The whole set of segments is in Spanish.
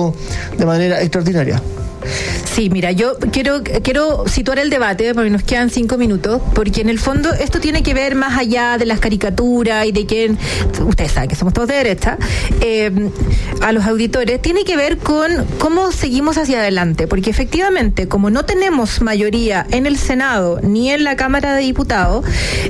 trabajando de manera extraordinaria. Sí, mira, yo quiero situar el debate, porque nos quedan 5 minutos, porque en el fondo esto tiene que ver más allá de las caricaturas y de quién, ustedes saben que somos todos de derecha, a los auditores, tiene que ver con cómo seguimos hacia adelante, porque efectivamente, como no tenemos mayoría en el Senado ni en la Cámara de Diputados,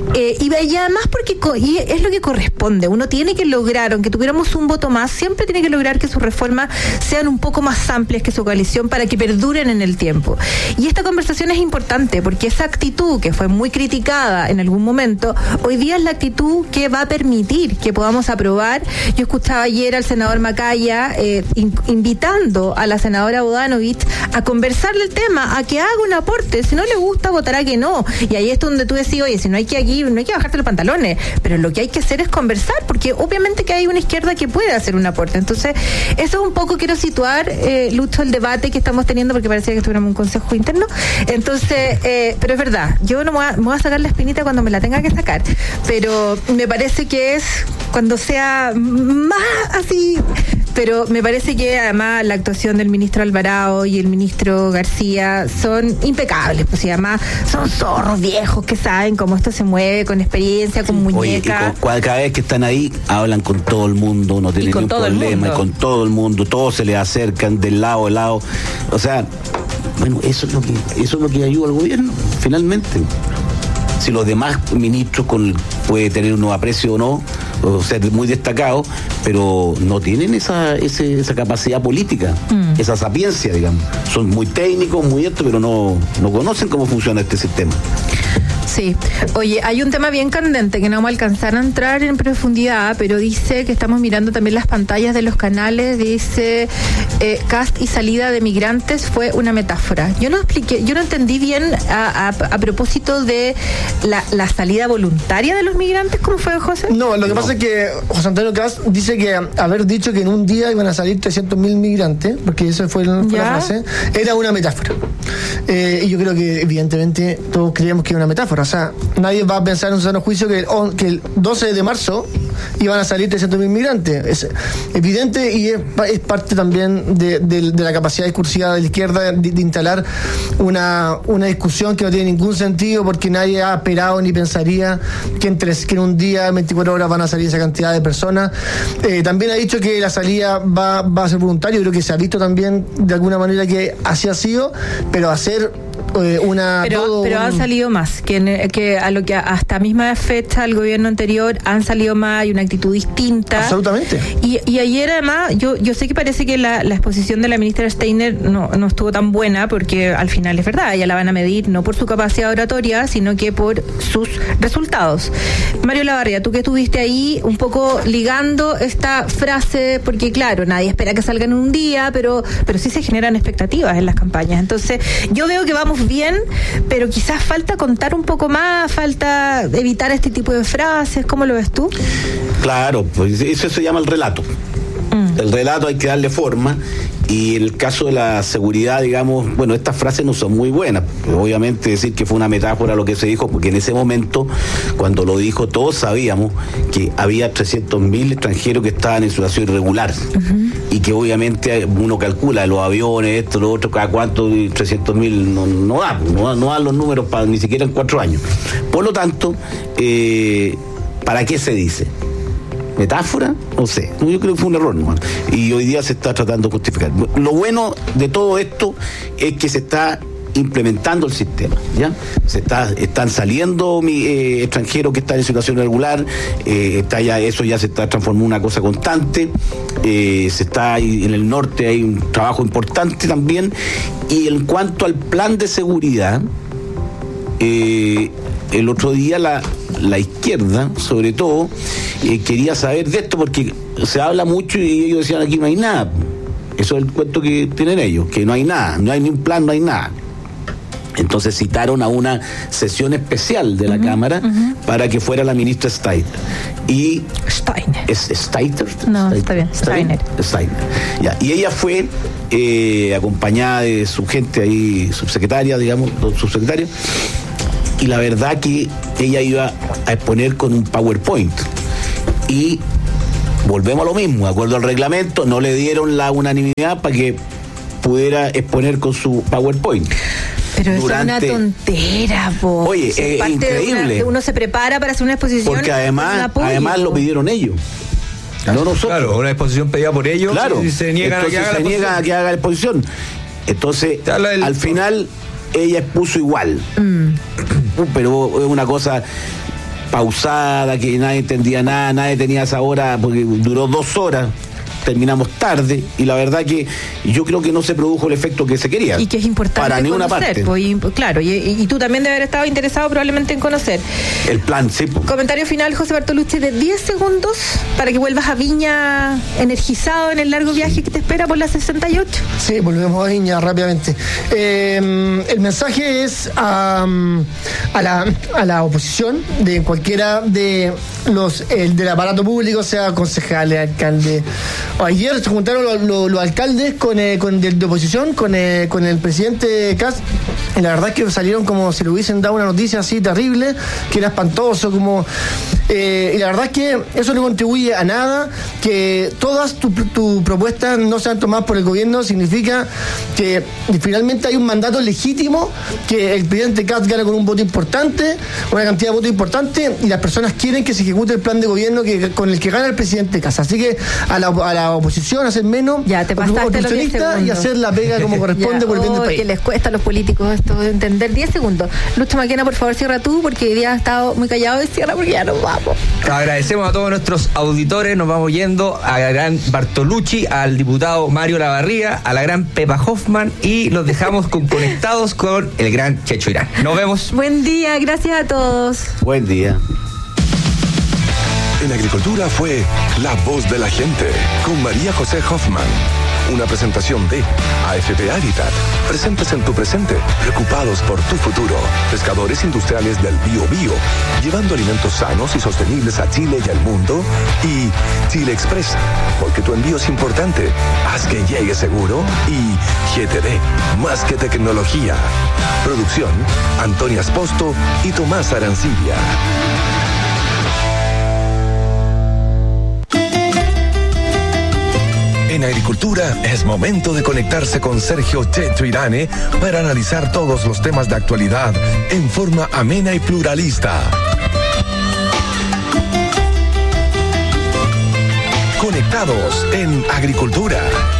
y además porque y es lo que corresponde, uno tiene que lograr, aunque tuviéramos un voto más, siempre tiene que lograr que sus reformas sean un poco más amplias que su coalición para que perduren en el tiempo. Y esta conversación es importante porque esa actitud que fue muy criticada en algún momento, hoy día es la actitud que va a permitir que podamos aprobar. Yo escuchaba ayer al senador Macaya invitando a la senadora Bodanovich a conversarle el tema, a que haga un aporte. Si no le gusta, votará que no. Y ahí es donde tú decís, oye, si no hay que bajarte los pantalones, pero lo que hay que hacer es conversar, porque obviamente que hay una izquierda que puede hacer un aporte. Entonces, eso es un poco, quiero situar, Lucho, el debate que estamos teniendo, porque parecía que estuviéramos en un consejo interno. Entonces, pero es verdad, yo no me voy a sacar la espinita cuando me la tenga que sacar, pero me parece que es cuando sea más así. Pero me parece que además la actuación del ministro Alvarado y el ministro García son impecables, pues, y además son zorros viejos que saben cómo esto se mueve, con experiencia, con muñeca. Oye, cada vez que están ahí hablan con todo el mundo, no tienen ningún problema, y con todo el mundo, todos se les acercan del lado a lado. O sea, bueno, eso es lo que ayuda al gobierno, finalmente. Si los demás ministros puede tener unos aprecios o no, o ser muy destacados, pero no tienen esa capacidad política, esa sapiencia, digamos. Son muy técnicos, muy esto, pero no conocen cómo funciona este sistema. Sí. Oye, hay un tema bien candente que no vamos a alcanzar a entrar en profundidad, pero dice que estamos mirando también las pantallas de los canales, dice Kast y salida de migrantes fue una metáfora. Yo no entendí bien a propósito de la salida voluntaria de los migrantes, ¿cómo fue, José? No, lo que pasa es que José Antonio Kast dice que haber dicho que en un día iban a salir 300.000 migrantes, porque esa fue la frase, era una metáfora. Y yo creo que evidentemente todos creíamos que era una metáfora. O sea, nadie va a pensar en un sano juicio que el 12 de marzo iban a salir 300.000 migrantes. Es evidente y es parte también de la capacidad discursiva de la izquierda de instalar una discusión que no tiene ningún sentido, porque nadie ha esperado ni pensaría que en un día, 24 horas, van a salir esa cantidad de personas. También ha dicho que la salida va a ser voluntaria. Yo creo que se ha visto también de alguna manera que así ha sido, pero hacer pero han salido más que a lo que hasta misma fecha el gobierno anterior han salido más, hay una actitud distinta. Absolutamente. Y ayer además yo sé que parece que la exposición de la ministra Steiner no estuvo tan buena, porque al final es verdad, ella la van a medir no por su capacidad oratoria, sino que por sus resultados. Mario Lavarria, tú que estuviste ahí un poco ligando esta frase, porque claro, nadie espera que salgan en un día, pero sí se generan expectativas en las campañas. Entonces yo veo que vamos bien, pero quizás falta contar un poco más, falta evitar este tipo de frases. ¿Cómo lo ves tú? Claro, pues eso se llama el relato. El relato hay que darle forma, y en el caso de la seguridad, digamos, bueno, estas frases no son muy buenas. Obviamente decir que fue una metáfora lo que se dijo, porque en ese momento, cuando lo dijo, todos sabíamos que había 300.000 extranjeros que estaban en situación irregular. Y que obviamente uno calcula los aviones, esto, lo otro, cada cuánto, 300.000 no dan los números para ni siquiera en 4 años. Por lo tanto, ¿para qué se dice? ¿Metáfora? No sé. Yo creo que fue un error, ¿no? Y hoy día se está tratando de justificar. Lo bueno de todo esto es que se está implementando el sistema, ¿ya? Están saliendo extranjeros que están en situación irregular, eso ya se está transformando en una cosa constante, en el norte hay un trabajo importante también, y en cuanto al plan de seguridad, el otro día la izquierda, sobre todo, quería saber de esto, porque se habla mucho y ellos decían aquí no hay nada. Eso es el cuento que tienen ellos, que no hay nada, no hay ni un plan, no hay nada. Entonces citaron a una sesión especial de la Cámara para que fuera la ministra Steiner. Y Steiner. ¿Es Steiner? No, está bien. Steiner. Ya. Y ella fue acompañada de su gente ahí, subsecretaria, digamos, dos subsecretarios. Y la verdad que ella iba a exponer con un PowerPoint. Y volvemos a lo mismo, de acuerdo al reglamento, no le dieron la unanimidad para que pudiera exponer con su PowerPoint. Pero eso es una tontera, po. Oye, es increíble. Uno se prepara para hacer una exposición. Porque además lo pidieron ellos. No nosotros. Claro, una exposición pedida por ellos. Claro. Y se niegan a que haga la exposición. Entonces, al final, ella expuso igual. Pero es una cosa pausada, que nadie entendía nada, nadie tenía esa hora, porque duró 2 horas. Terminamos tarde y la verdad que yo creo que no se produjo el efecto que se quería. Y que es importante para ninguna parte. Claro, y tú también debes haber estado interesado probablemente en conocer. El plan, sí. Comentario final, José Bartolucci, de 10 segundos para que vuelvas a Viña energizado en el largo viaje que te espera por la 68. Sí, volvemos a Viña rápidamente. El mensaje es a la oposición de cualquiera de del aparato público, sea concejales, alcalde. Ayer se juntaron los alcaldes con de oposición con el presidente Kast, y la verdad es que salieron como si le hubiesen dado una noticia así terrible, que era espantoso, como y la verdad es que eso no contribuye a nada. Que todas tus propuestas no sean tomadas por el gobierno significa que finalmente hay un mandato legítimo, que el presidente Kast gana con un voto importante, una cantidad de votos importante, y las personas quieren que se ejecute el plan de gobierno con el que gana el presidente Kast. Así que a la oposición hacer menos, ya te pasaste los 10 segundos, y hacer la pega como corresponde ya, por el bien del país. Que les cuesta a los políticos esto de entender. 10 segundos. Lucho Maquena, por favor, cierra tú, porque hoy día has estado muy callado, y cierra porque ya nos vamos. Agradecemos a todos nuestros auditores, nos vamos yendo a la gran Bartolucci, al diputado Mario Lavarría, a la gran Pepa Hoffman, y los dejamos conectados con el gran Checho Irán. Nos vemos. Buen día, gracias a todos. Buen día. En Agricultura fue La Voz de la Gente, con María José Hoffman. Una presentación de AFP Habitat. Presentes en tu presente, preocupados por tu futuro. Pescadores industriales del Biobío, llevando alimentos sanos y sostenibles a Chile y al mundo. Y Chile Express, porque tu envío es importante. Haz que llegue seguro. Y GTD, más que tecnología. Producción, Antonia Esposto y Tomás Arancibia. En Agricultura es momento de conectarse con Sergio Checho Irane para analizar todos los temas de actualidad en forma amena y pluralista. Conectados en Agricultura.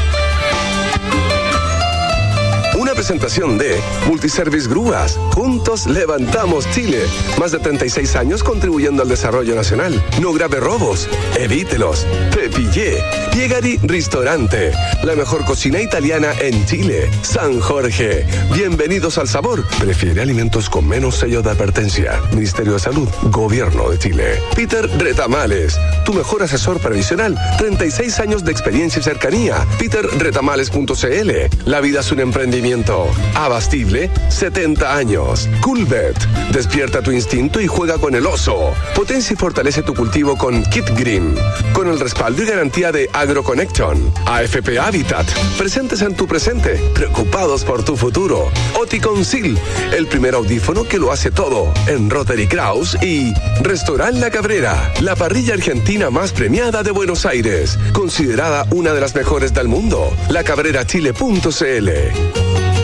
Una presentación de Multiservice Grúas. Juntos levantamos Chile. Más de 36 años contribuyendo al desarrollo nacional. No grave robos. Evítelos. Pepillé. Piegari Ristorante. La mejor cocina italiana en Chile. San Jorge. Bienvenidos al sabor. Prefiere alimentos con menos sello de advertencia. Ministerio de Salud. Gobierno de Chile. Peter Retamales. Tu mejor asesor previsional. 36 años de experiencia y cercanía. peterretamales.cl. La vida es un emprendimiento. Abastible, 70 años. Coolbet, despierta tu instinto y juega con el oso. Potencia y fortalece tu cultivo con Kit Green, con el respaldo y garantía de AgroConnection. AFP Habitat, presentes en tu presente, preocupados por tu futuro. Oticonsil, el primer audífono que lo hace todo, en Rotary Kraus. Y Restaurant La Cabrera, la parrilla argentina más premiada de Buenos Aires, considerada una de las mejores del mundo. lacabrerachile.cl.